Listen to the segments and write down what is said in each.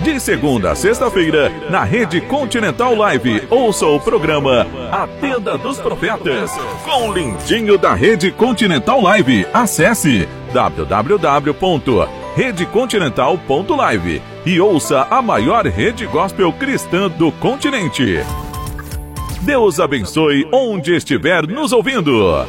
De segunda a sexta-feira, na Rede Continental Live, ouça o programa A Tenda dos Profetas, com o lindinho da Rede Continental Live. Acesse www.redecontinental.live e ouça a maior rede gospel cristã do continente. Deus abençoe onde estiver nos ouvindo.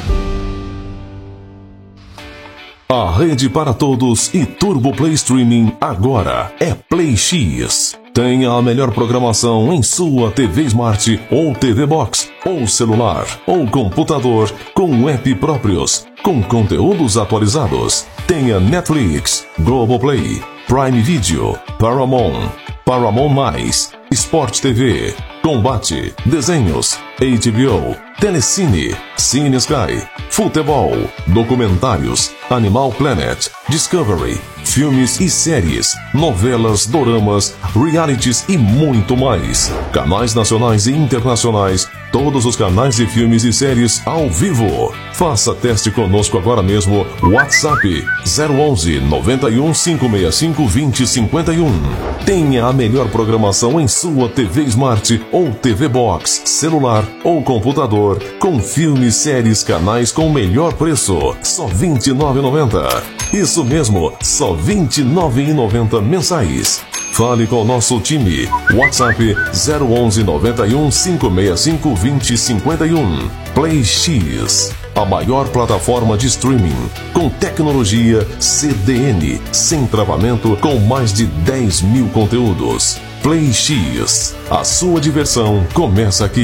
A rede para todos e Turbo Play Streaming agora é Play X. Tenha a melhor programação em sua TV Smart ou TV Box, ou celular, ou computador, com app próprios, com conteúdos atualizados. Tenha Netflix, Globoplay, Prime Video, Paramount+, Sport TV, Combate, Desenhos, HBO, Telecine, Cine Sky, Futebol, Documentários, Animal Planet, Discovery, filmes e séries, novelas, doramas, realities e muito mais. Canais nacionais e internacionais, todos os canais de filmes e séries ao vivo. Faça teste conosco agora mesmo. WhatsApp 011 91 565 2051. Tenha a melhor programação em sua TV Smart ou TV Box, celular ou computador, com filmes, séries, canais com o melhor preço. Só R$ 29,90. Isso mesmo, só R$ 29,90 mensais. Fale com o nosso time. WhatsApp 011 91 565 2051. Play X, a maior plataforma de streaming com tecnologia CDN, sem travamento, com mais de 10 mil conteúdos. Play X, a sua diversão começa aqui.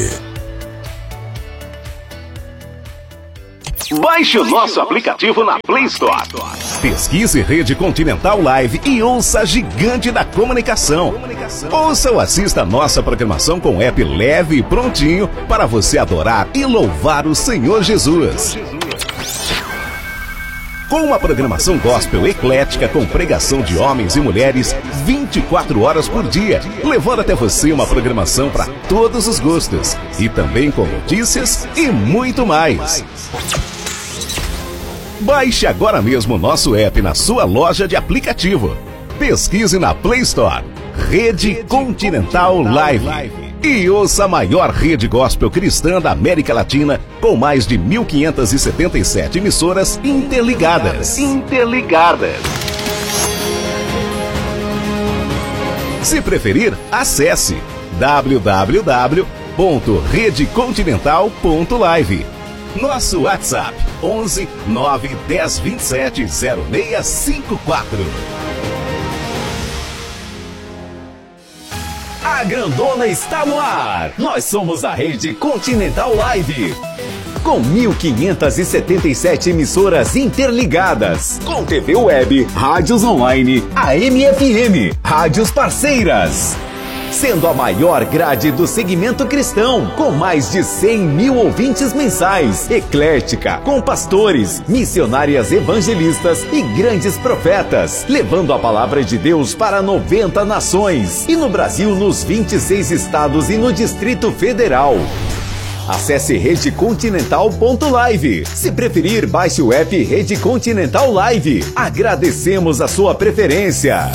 Baixe o nosso aplicativo na Play Store. Pesquise Rede Continental Live e ouça a gigante da comunicação. Ouça ou assista a nossa programação com app leve e prontinho para você adorar e louvar o Senhor Jesus. Com uma programação gospel eclética com pregação de homens e mulheres 24 horas por dia, levando até você uma programação para todos os gostos e também com notícias e muito mais. Baixe agora mesmo o nosso app na sua loja de aplicativo. Pesquise na Play Store Rede Continental Live e ouça a maior rede gospel cristã da América Latina, com mais de 1.577 emissoras interligadas. Se preferir, acesse www.redecontinental.live. Nosso WhatsApp 11 9 10 27 0654. A Grandona está no ar. Nós somos a Rede Continental Live, com 1.577 emissoras interligadas, com TV web, rádios online, AM e FM, rádios parceiras, sendo a maior grade do segmento cristão, com mais de 100 mil ouvintes mensais, eclética, com pastores, missionárias evangelistas e grandes profetas, levando a palavra de Deus para 90 nações, e no Brasil, nos 26 estados e no Distrito Federal. Acesse redecontinental.live. Se preferir, baixe o app Rede Continental Live. Agradecemos a sua preferência.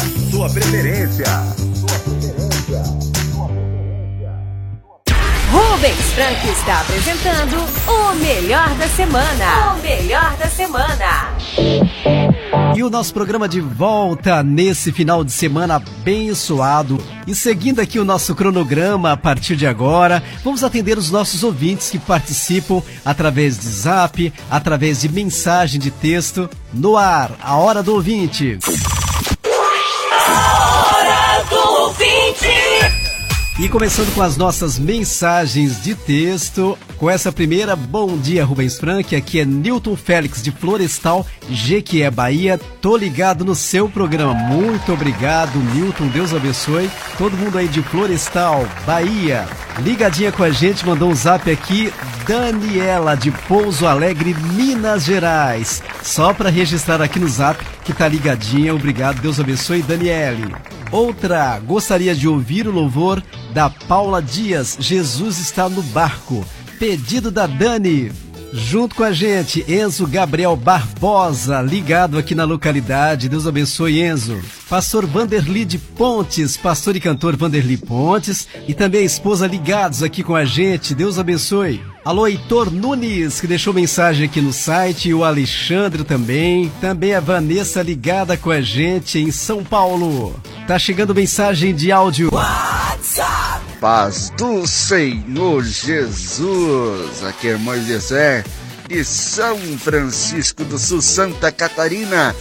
Rubens Frank está apresentando o melhor da semana. E o nosso programa de volta nesse final de semana abençoado. E seguindo aqui o nosso cronograma, a partir de agora, vamos atender os nossos ouvintes que participam através de zap, através de mensagem de texto. No ar, a Hora do Ouvinte. A Hora do Ouvinte. E começando com as nossas mensagens de texto, com essa primeira, bom dia Rubens Frank, aqui é Newton Félix de Florestal, Jequié, Bahia, tô ligado no seu programa, muito obrigado Newton, Deus abençoe, todo mundo aí de Florestal, Bahia, ligadinha com a gente, mandou um zap aqui, Daniela de Pouso Alegre, Minas Gerais, só para registrar aqui no zap que tá ligadinha, obrigado, Deus abençoe Daniele. Outra, gostaria de ouvir o louvor da Paula Dias, Jesus está no barco. Pedido da Dani. Junto com a gente, Enzo Gabriel Barbosa, ligado aqui na localidade. Deus abençoe, Enzo. Pastor Vanderly de Pontes, pastor e cantor Vanderly Pontes, e também a esposa ligados aqui com a gente. Deus abençoe. Alô, Heitor Nunes, que deixou mensagem aqui no site, e o Alexandre também. Também a Vanessa ligada com a gente em São Paulo. Tá chegando mensagem de áudio. WhatsApp. Paz do Senhor Jesus. Aqui é irmão Eliezer de São Francisco do Sul, Santa Catarina,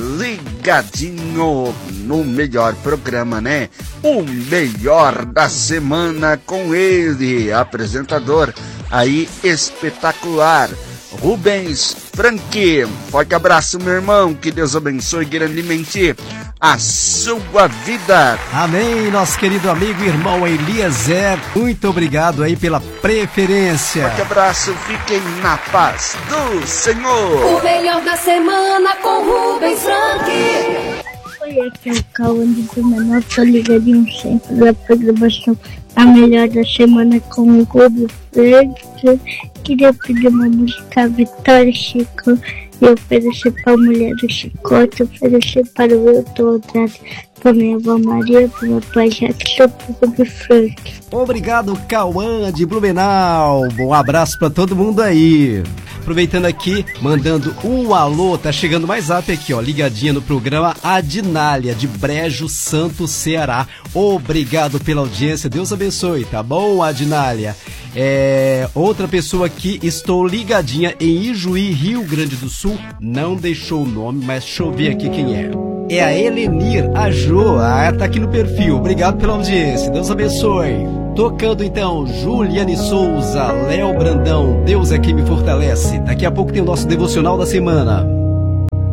ligadinho no melhor programa, né? O melhor da semana com ele, apresentador aí espetacular, Rubens Frank. Forte abraço, meu irmão, que Deus abençoe grandemente a sua vida. Amém, nosso querido amigo e irmão Eliezer, muito obrigado aí pela preferência. Forte abraço, fiquem na paz do Senhor. O melhor da semana com Rubens Frank. Oi, aqui é o Cauã de Blumenau, tô ligadinho sempre da programação A Melhor da Semana com o Rubens Frank. Queria pedir uma música Vitória Chico e oferecer para a mulher do Chicote, oferecer para o Wilton Andrade, para minha avó Maria, para o meu pai Jackson, para o Rubens Frank. Obrigado, Cauã de Blumenau. Bom abraço para todo mundo aí. Aproveitando aqui, mandando um alô, tá chegando mais up aqui, ó, ligadinha no programa, a Dinália, de Brejo Santo, Ceará. Obrigado pela audiência, Deus abençoe, tá bom, Adinália? Outra pessoa aqui, estou ligadinha em Ijuí, Rio Grande do Sul, não deixou o nome, mas deixa eu ver aqui quem é. É a Helenir, a Jo, tá aqui no perfil, obrigado pela audiência, Deus abençoe. Tocando então, Juliane Souza, Léo Brandão, Deus é quem me fortalece. Daqui a pouco tem o nosso devocional da semana.